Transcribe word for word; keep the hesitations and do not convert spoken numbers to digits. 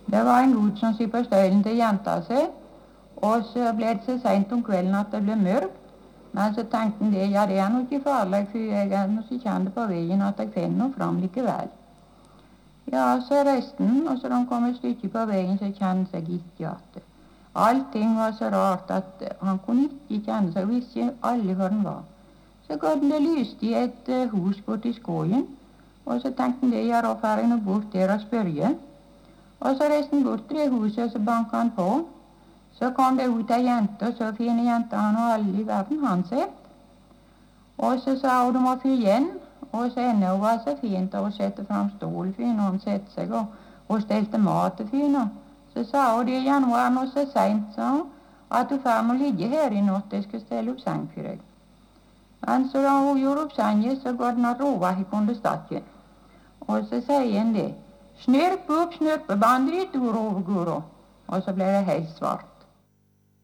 Det var en gutt som sitter på støylen til jenta si, og så ble det så sent om kvelden at det ble mørkt. Men så tenkte han det, ja det er noe ikke farlig, for jeg er noe så kjent på veien at jeg finner noe fram likevel. Ja, så reiste han, og så da han kom et stykke på veien, så kjente han seg ikke igjen. Allting var så rart at han kunne ikke kjenne seg, og visste alle hvor han var. Så ga den det lyst i et uh, hus borti skogen, og så tenkte han det, ja da får jeg nå bort der og spørre. Og så reiste han bort til det huset, og så banket han på. Så kom det ut ei jente, og så fine jente han og alle i verden han sett. Og så sa hun du må få igjen, og så enda hun var så fint å sette fram stol for henne, og han sette seg og, og stelte mat til henne. Så sa hun det, ja nå er nå så sent, sa hun, at du får må ligge her i natt, jeg skal stelle opp seng for deg. Men så da hun gjorde opp sengen, så går den og roa i kondestakken. Og så sier han det, snørp opp, snørp, bandre ditt ord over guro. Og så ble det helt svart.